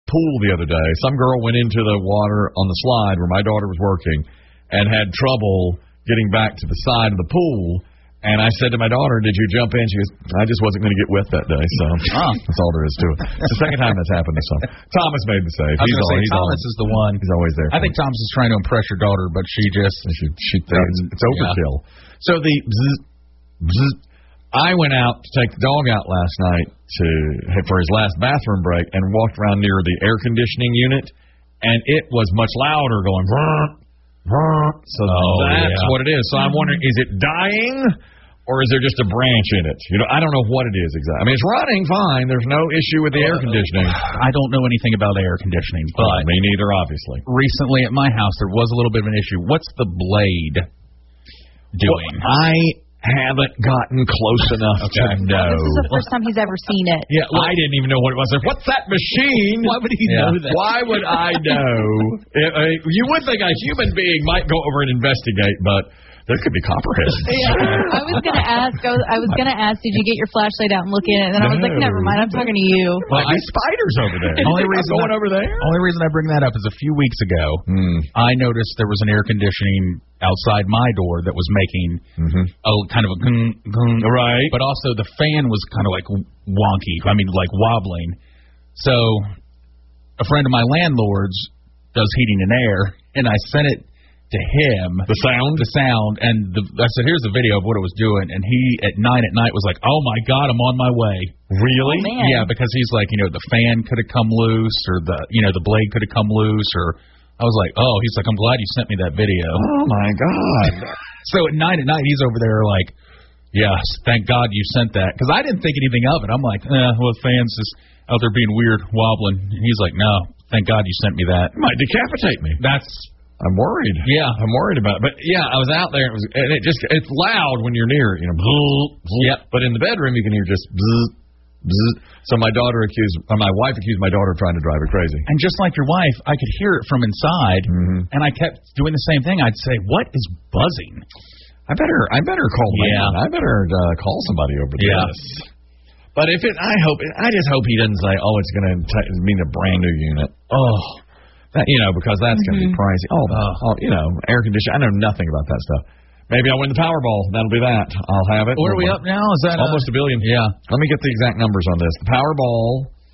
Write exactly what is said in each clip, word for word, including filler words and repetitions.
pool the other day. Some girl went into the water on the slide where my daughter was working and had trouble getting back to the side of the pool. And I said to my daughter, did you jump in? She goes, I just wasn't going to get wet that day. So oh. that's all there is to it. It's the second time that's happened. So Thomas made the save. He's, all, he's Thomas all, is the one. He's always there. I think Thomas is trying to impress your daughter, but she just... She, she thinks it's overkill. Yeah. So the... Bzz, bzz, I went out to take the dog out last night to for his last bathroom break and walked around near the air conditioning unit, and it was much louder going... Brr, So oh, that's yeah. what it is. So I'm wondering, is it dying or is there just a branch in it? You know, I don't know what it is exactly. I mean, it's running fine. There's no issue with the air conditioning. I don't know anything about air conditioning, but well, me neither, obviously. Recently at my house, there was a little bit of an issue. What's the blade doing? Well, I haven't gotten close enough okay. to know. This is the first time he's ever seen it. Yeah, well, I didn't even know what it was. What's that machine? Why would he yeah. know that? Why would I know? it, uh, you would think a human being might go over and investigate, but there could be copperheads. Yeah. I was gonna ask. I was, I was gonna ask. Did you get your flashlight out and look in it? And then no. I was like, never mind. I'm talking to you. Might be spiders over there. Only reason going I, over there. Only reason I bring that up is a few weeks ago, mm. I noticed there was an air conditioning outside my door that was making mm-hmm. a kind of a gung, gung, right, but also the fan was kind of like wonky. I mean, like wobbling. So a friend of my landlord's does heating and air, and I sent it to him. The sound? The sound. And the, I said, here's the video of what it was doing. And he, at nine at night, was like, oh, my God, I'm on my way. Really? Oh, man. Yeah, because he's like, you know, the fan could have come loose or the, you know, the blade could have come loose. Or I was like, oh, he's like, I'm glad you sent me that video. Oh, my God. So at nine at night, he's over there like, yes, thank God you sent that. Because I didn't think anything of it. I'm like, eh, well, the fan's just out there being weird, wobbling. And he's like, no, thank God you sent me that. It might decapitate me. That's... I'm worried. Yeah, I'm worried about it. But yeah, I was out there, and it, was, and it just it's loud when you're near it. You know, bzz, bzz. Yep. But in the bedroom, you can hear just bzz, bzz. So my daughter accused, or my wife accused my daughter of trying to drive her crazy. And just like your wife, I could hear it from inside, mm-hmm. and I kept doing the same thing. I'd say, "What is buzzing?" I better, I better call. Yeah, man. I better uh, call somebody over there. Yeah. But if it, I hope, I just hope he doesn't say, "Oh, it's going to mean a brand new unit." Oh. That, you know, because that's mm-hmm. going to be pricey. Oh, oh, you know, air conditioning. I know nothing about that stuff. Maybe I'll win the Powerball. That'll be that. I'll have it. Where are we up now? Is that almost a, a billion? Yeah. Let me get the exact numbers on this. The Powerball,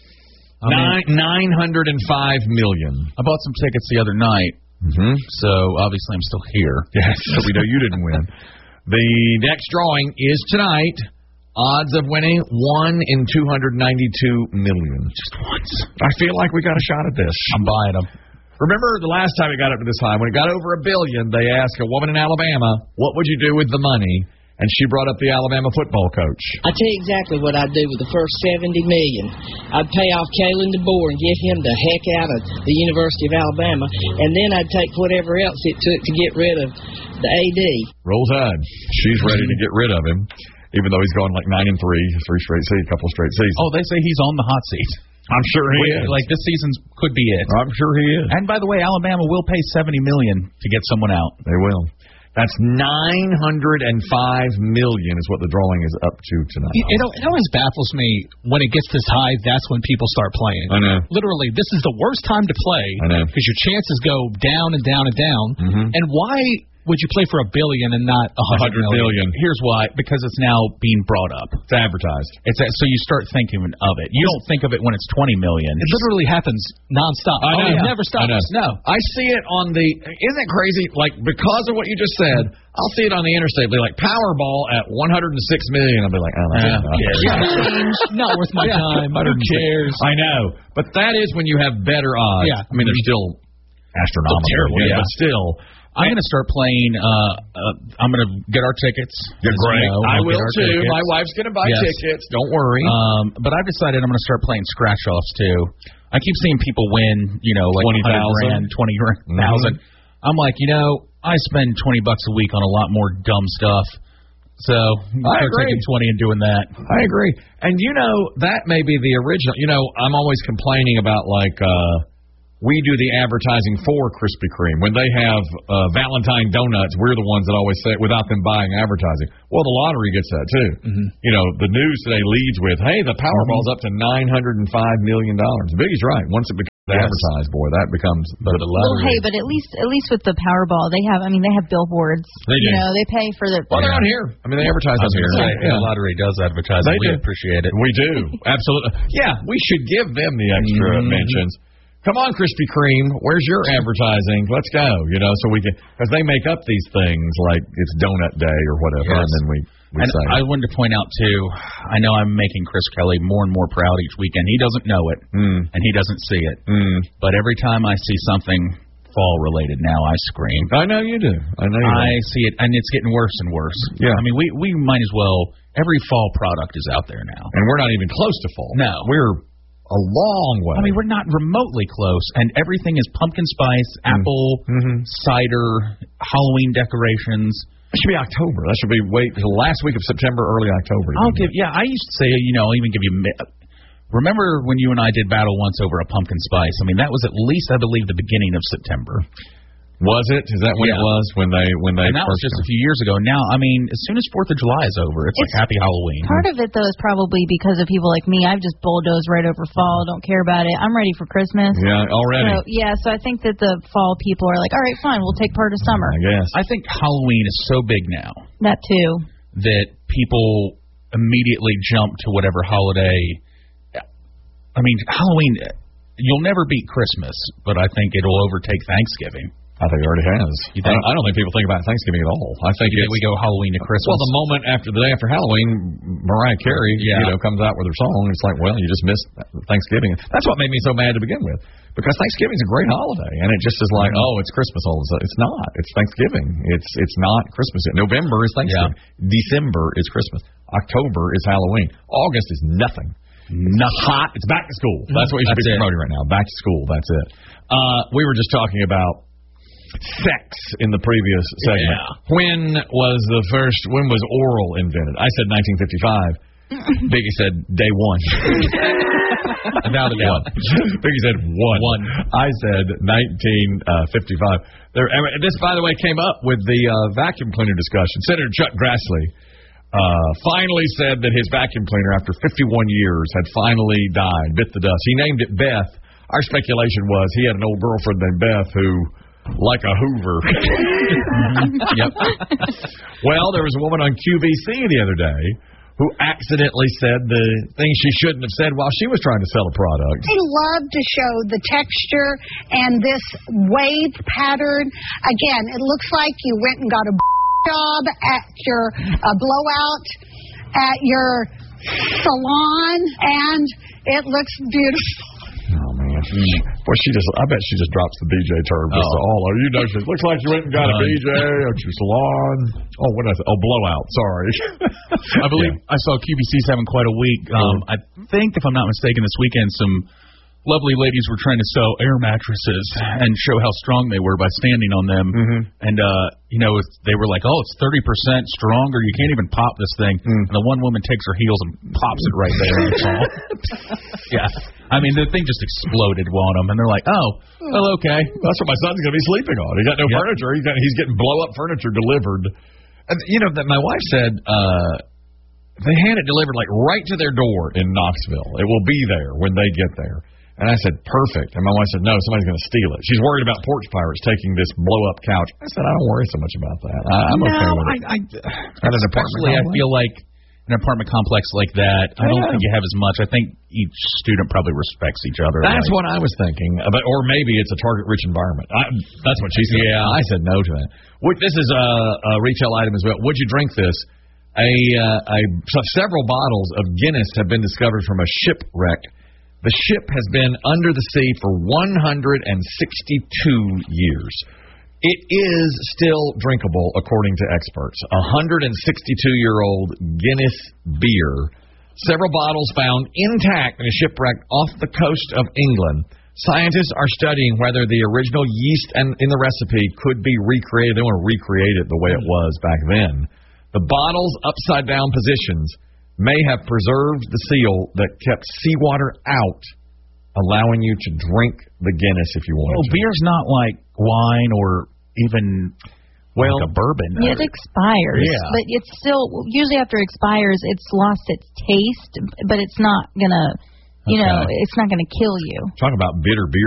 I mean, nine nine hundred and five million. I bought some tickets the other night, mm-hmm. so obviously I'm still here. Yes, so we know you didn't win. The next drawing is tonight. Odds of winning one in two hundred ninety-two million. Just once. I feel like we got a shot at this. I'm buying them. Remember the last time it got up to this high, when it got over a billion, they asked a woman in Alabama, what would you do with the money? And she brought up the Alabama football coach. I tell you exactly what I'd do with the first seventy million dollars. I'd pay off Kalen DeBoer and get him the heck out of the University of Alabama, and then I'd take whatever else it took to get rid of the A D. Roll Tide. She's ready to get rid of him. Even though he's gone like nine and three, three straight seasons, a couple of straight seasons. Oh, they say he's on the hot seat. I'm sure he Wait, is. Like this season could be it. I'm sure he is. And by the way, Alabama will pay seventy million dollars to get someone out. They will. That's nine hundred and five million is what the drawing is up to tonight. It, it, it always baffles me when it gets this high. That's when people start playing. I know. Literally, this is the worst time to play. I know. Because your chances go down and down and down. Mm-hmm. And why would you play for a billion and not a hundred million? Here's why. Because it's now being brought up. It's advertised. It's a, so you start thinking of it. You don't think of it when it's twenty million. It literally happens nonstop. I know. Oh, it never stops. I No. I see it on the, isn't it crazy? Like, because of what you just said, I'll see it on the interstate. Be like, Powerball at one hundred six million. I'll be like, oh, that's uh, not, not worth my time. Who cares? I know. But that is when you have better odds. Yeah. I mean, they're still astronomical. Oh, terrible, yeah. But still. I'm going to start playing. Uh, uh, I'm going to get our tickets. You're great. You know, I we'll will too. Tickets. My wife's going to buy yes. tickets. Don't worry. Um, but I've decided I'm going to start playing scratch offs too. I keep seeing people win. You know, like twenty thousand, twenty thousand. Mm-hmm. I'm like, you know, I spend twenty bucks a week on a lot more dumb stuff. So I start agree. taking twenty and doing that. I agree. And you know, that may be the original. You know, I'm always complaining about like. uh We do the advertising for Krispy Kreme. When they have uh, Valentine donuts, we're the ones that always say it without them buying advertising. Well, the lottery gets that, too. Mm-hmm. You know, the news today leads with, hey, the Powerball's up to nine hundred five million dollars. Biggie's right. Once it becomes They yes. advertise, boy. That becomes but the Well, hey, but at least at least with the Powerball, they have. I mean, they have billboards. They do. You know, they pay for the. Well, they're on here. I mean, they advertise I on was here. gonna say, Yeah. the lottery does advertise. They we do. appreciate it. We do. Absolutely. Yeah, we should give them the extra Mm-hmm. mentions. Come on, Krispy Kreme. Where's your advertising? Let's go. You know, so we can, because they make up these things like it's Donut Day or whatever, Yes. and then we, we And say. I wanted to point out too. I know I'm making Chris Kelly more and more proud each weekend. He doesn't know it, Mm. and he doesn't see it. Mm. But every time I see something fall related, now I scream. I know you do. I know you I do. see it, and it's getting worse and worse. Yeah. I mean, we we might as well. Every fall product is out there now. And we're not even close to fall. No. We're a long way. I mean, we're not remotely close, and everything is pumpkin spice, apple, Mhm. cider, Halloween decorations. It should be October. That should be wait till the last week of September, early October. I'll give. Yeah, I used to say, you know, I'll even give you. mi- Remember when you and I did battle once over a pumpkin spice? I mean, that was at least, I believe, the beginning of September. Was it? Is that when Yeah. it was? When they when they And that was first just a few years ago. Now, I mean, as soon as fourth of July is over, it's, It's- like Happy Halloween. Part of it though is probably because of people like me. I've just bulldozed right over fall. Don't care about it. I'm ready for Christmas. Yeah, already. So yeah, so I think that the fall people are like, all right, fine, we'll take part of summer. I guess. I think Halloween is so big now That too. that people immediately jump to whatever holiday. I mean, Halloween, you'll never beat Christmas, but I think it'll overtake Thanksgiving. I think it already has. You I, think? don't, I don't think people think about Thanksgiving at all. I think You it's, think we go Halloween to Christmas? well, the moment after the day after Halloween, Mariah Carey, Yeah. you know, comes out with her song. It's like, well, you just missed Thanksgiving. That's what made me so mad to begin with, because Thanksgiving's a great holiday, and it just is like, oh, it's Christmas all of a sudden. It's not. It's Thanksgiving. It's it's not Christmas. November is Thanksgiving. December is Christmas. October is Halloween. August is nothing. Not Hot. It's back to school. That's what you should That's be it. promoting right now. Back to school. That's it. Uh, we were just talking about sex in the previous segment. Yeah. When was the first? When was oral invented? I said nineteen fifty-five. Biggie said day one. Without a doubt. Biggie said one. One. I said nineteen fifty-five. There. and This, by the way, came up with the uh, vacuum cleaner discussion. Senator Chuck Grassley uh, finally said that his vacuum cleaner, after fifty-one years, had finally died, bit the dust. He named it Beth. Our speculation was he had an old girlfriend named Beth who, like a Hoover. Yep. Well, there was a woman on Q V C the other day who accidentally said the thing she shouldn't have said while she was trying to sell a product. I love to show the texture and this wave pattern. Again, it looks like you went and got a job at your uh, blowout at your salon, and it looks beautiful. Oh, man. Boy, she just, I bet she just drops the B J term just Oh. to all. You know, she looks like you went and got a B J at your salon. Oh, what did I say? Oh, blowout. Sorry. I believe I saw Q B C's having quite a week. Um, I think, if I'm not mistaken, this weekend some lovely ladies were trying to sell air mattresses and show how strong they were by standing on them. Mhm. And, uh, you know, they were like, oh, it's thirty percent stronger. You can't even pop this thing. Mm. And the one woman takes her heels and pops it right there in the fall. Yeah. I mean, the thing just exploded on them. And they're like, oh, well, okay. That's what my son's going to be sleeping on. He got no Yep. furniture. He's, got, he's getting blow-up furniture delivered. And, you know, that my wife said uh, they had it delivered like right to their door in Knoxville. It will be there when they get there. And I said, perfect. And my wife said, no, somebody's going to steal it. She's worried about porch pirates taking this blow-up couch. I said, I don't worry so much about that. I, I'm no, okay with I, it. I, At an apartment especially I complex? feel like an apartment complex like that, I don't Yeah. think you have as much. I think each student probably respects each other. That's right? what I was thinking. But, or maybe it's a target-rich environment. I, that's what she said. Yeah. I said no to that. Would, this is a, a retail item as well. Would you drink this? A, uh, a so several bottles of Guinness have been discovered from a shipwreck. The ship has been under the sea for one hundred sixty-two years. It is still drinkable, according to experts. A one hundred sixty-two-year-old Guinness beer. Several bottles found intact in a shipwreck off the coast of England. Scientists are studying whether the original yeast and in the recipe could be recreated. They want to recreate it the way it was back then. The bottle's upside-down positions may have preserved the seal that kept seawater out, allowing you to drink the Guinness if you wanted Well, to. beer's not like wine or even Well, like a bourbon. It expires, Yeah. but it's still usually after it expires, it's lost its taste, but it's not gonna, you know, Okay. it's not gonna kill you. Talk about bitter beer.